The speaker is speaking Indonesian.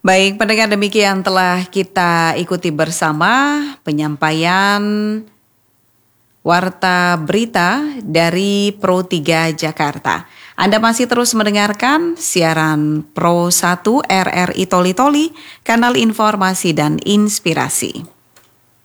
Baik, pendengar, demikian telah kita ikuti bersama penyampaian Warta Berita dari Pro 3 Jakarta. Anda masih terus mendengarkan siaran Pro 1 RRI Toli Toli, kanal informasi dan inspirasi.